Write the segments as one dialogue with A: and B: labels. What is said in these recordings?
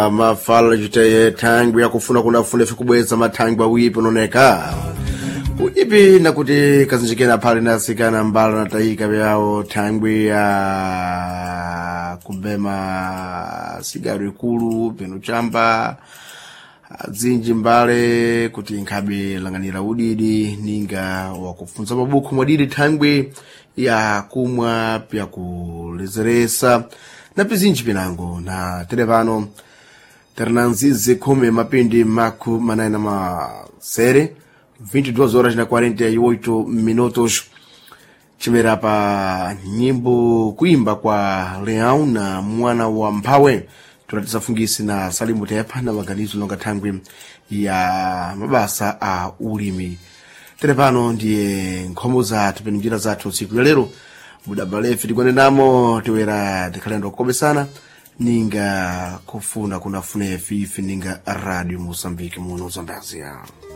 A: Mafala jitaye thangwi yakufuna kunafuna fikubweza mathangwi awipi unoneka uipi nakuti kazinjikena phali nasikana mbala natayika vyawo thangwi ya kubema sigari ikulu penu chamba zinji mbale kuti nkhabe langanira udidi ninga wakufunza mabuku mwadidi thangwi ya kumwa pya kulezeresa na pizinji pinango na televano Ternanzize come mapindi maku manaina ma sere 22 horas na 48 minutos chimera pa nyimbo kuimba kwa Leão na mwana wa Mphawe tunatisafungisi na Salimu Tepa na maganizo longa thangwi ya mabasa a ulimi televano ndiye nkhomo zathu penjira zathu siku ya lero muda balefi tikone namo tiwera tikalendo kobesana ninga kufuna kunafune fifi ninga Radio Mozambique muno Zambazia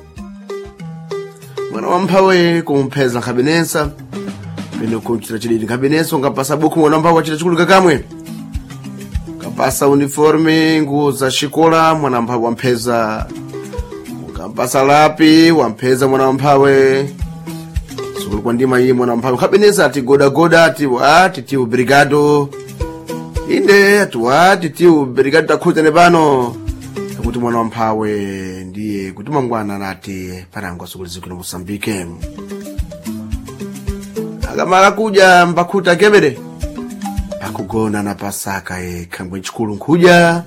A: mwana wa Mphawe kumpeza nkhabenensa pene kunchira chididi nkhabenenso ngapasa buku mwana Mphawe chita chikulu kamwe ngapasa uniforme nguo za shikola mwana Mphawe wampeza ngapasa lapi wampeza mwana Mphawe sukulu kwa ndima hii mwana Mphawe nkhabenensa ati goda ati tiu brigado inde atuwati tiu brigade takhuta nebano kuti mwana wa Mphawe ndiye kuti mangwana nati parangwa sukulu zikulu Mozambique akamala kuja mbakhuta kebere akugona na pasaka khangwe chikulu nkhuja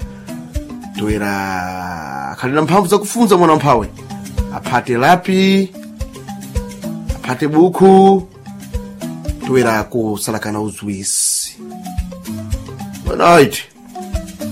A: toera khalina mphamvu zakufunza mwana wa Mphawe aphate lapi aphate buku toera kusalakana uzwisi. Good night.